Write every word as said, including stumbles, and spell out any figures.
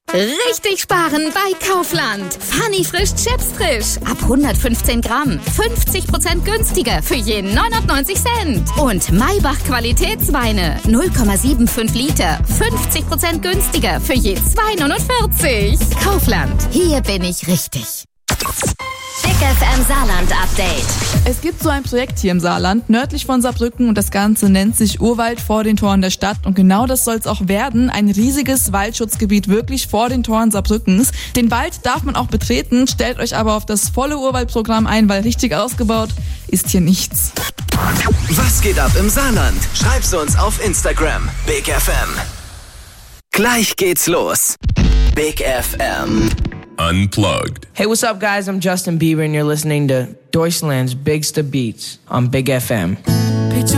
Richtig sparen bei Kaufland. Funny frisch Chips frisch. Ab hundertfünfzehn Gramm. fünfzig Prozent günstiger für je neunundneunzig Cent. Und Maybach Qualitätsweine. null Komma fünfundsiebzig Liter. fünfzig Prozent günstiger für je zwei neunundvierzig. Kaufland. Hier bin ich richtig. Big F M Saarland Update. Es gibt so ein Projekt hier im Saarland, nördlich von Saarbrücken, und das Ganze nennt sich Urwald vor den Toren der Stadt. Und genau das soll es auch werden, ein riesiges Waldschutzgebiet wirklich vor den Toren Saarbrückens. Den Wald darf man auch betreten, stellt euch aber auf das volle Urwaldprogramm ein, weil richtig ausgebaut ist hier nichts. Was geht ab im Saarland? Schreib's uns auf Instagram. Big F M. Gleich geht's los. Big F M. Unplugged. Hey, what's up, guys? I'm Justin Bieber, and you're listening to Deutschland's Bigsta Beats on Big F M.